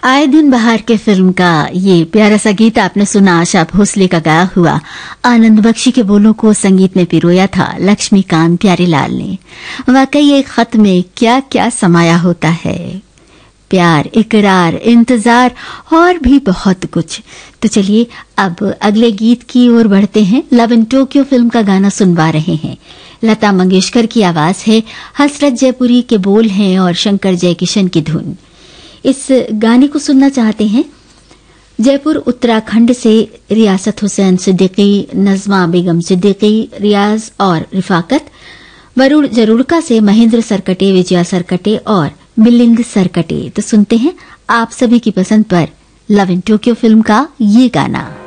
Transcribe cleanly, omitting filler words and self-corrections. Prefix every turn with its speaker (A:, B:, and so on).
A: आए दिन बहार के फिल्म का ये प्यारा सा गीत आपने सुना। आशा भोसले का गाया हुआ। आनंद बख्शी के बोलों को संगीत में पिरोया था लक्ष्मीकांत प्यारेलाल ने। वाकई एक खत में क्या क्या समाया होता है, प्यार, इकरार, इंतजार और भी बहुत कुछ। तो चलिए अब अगले गीत की ओर बढ़ते हैं। लव इन टोक्यो फिल्म का गाना सुनवा रहे हैं। लता मंगेशकर की आवाज है, हसरत जयपुरी के बोल हैं और शंकर जयकिशन की धुन। इस गाने को सुनना चाहते हैं जयपुर उत्तराखंड से रियासत हुसैन सिद्दीकी, नज़मा बेगम सिद्दीकी, रियाज और रिफाकत। वरुण जरूरका से महेंद्र सरकटे, विजया सरकटे और मिलिंद सरकटे। तो सुनते हैं आप सभी की पसंद पर लव इन टोक्यो फिल्म का ये गाना।